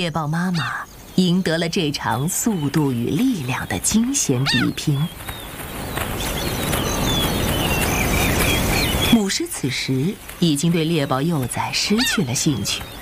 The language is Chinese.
猎豹妈妈赢得了这场速度与力量的惊险比拼。母狮此时已经对猎豹幼崽失去了兴趣，